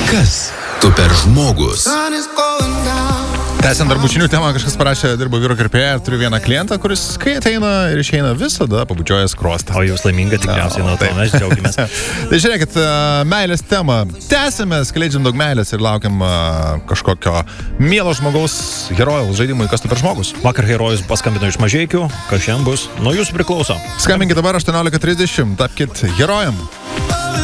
Kas tu per žmogus? Tęsiant darbučinių temą, kažkas parašė, dirbo vyro kirpėją, turiu vieną klientą, kuris kai ateina ir išeina visada pabučiuoja skrostą. O jūs laiminga tikriausiai nuo to, mes džiaugiamės. Tai žiūrėkit, meilės temą tęsime, skleidžiam daug meilės ir laukiam kažkokio mielo žmogaus herojaus žaidimui, kas tu per žmogus. Vakar herojus paskambino iš Mažeikių, kas šiandien bus, nuo jūsų priklauso. Skambinkit dabar 18:30, tapkit herojam.